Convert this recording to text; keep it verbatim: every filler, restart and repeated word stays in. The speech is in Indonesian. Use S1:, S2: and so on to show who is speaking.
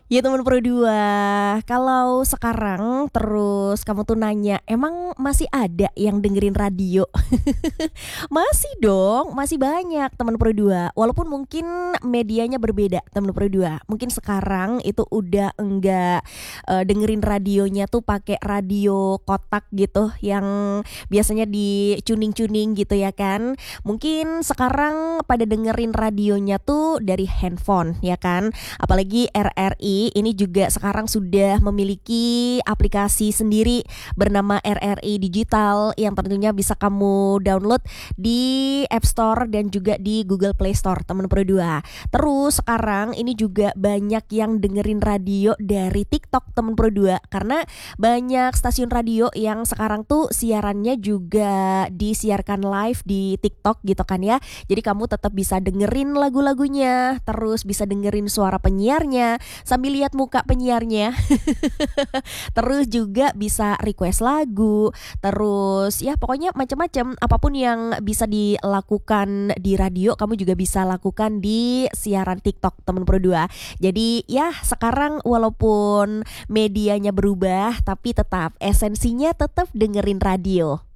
S1: Ya teman Pro dua, kalau sekarang terus kamu tuh nanya, emang masih ada yang dengerin radio? Masih dong, masih banyak teman Pro dua. Walaupun mungkin medianya berbeda teman Pro dua. Mungkin sekarang itu udah enggak eh, dengerin radionya tuh pakai radio kotak gitu yang biasanya dicuning-cuning gitu ya kan. Mungkin sekarang pada dengerin radionya tuh dari handphone ya kan. Apalagi R R I ini juga sekarang sudah memiliki aplikasi sendiri bernama R R I Digital yang tentunya bisa kamu download di App Store dan juga di Google Play Store teman Pro dua. Terus sekarang ini juga banyak yang dengerin radio dari TikTok teman Pro dua karena banyak stasiun radio yang sekarang tuh siarannya juga disiarkan live di TikTok gitu kan ya. Jadi kamu tetap bisa dengerin lagu-lagunya, terus bisa dengerin suara penyiarnya sambil lihat muka penyiarnya. Terus juga bisa request lagu, terus ya pokoknya macam-macam apapun yang bisa dilakukan di radio kamu juga bisa lakukan di siaran TikTok teman Pro dua. Jadi ya sekarang walaupun medianya berubah tapi tetap esensinya tetap dengerin radio.